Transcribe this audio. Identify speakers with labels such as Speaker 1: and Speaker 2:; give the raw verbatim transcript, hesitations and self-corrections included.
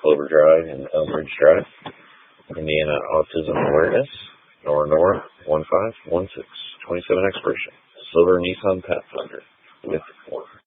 Speaker 1: Clover Drive and Elmridge Drive. Indiana Autism Awareness, Nora Nora, one five one six, twenty-seven expiration. Silver Nissan Pathfinder with four.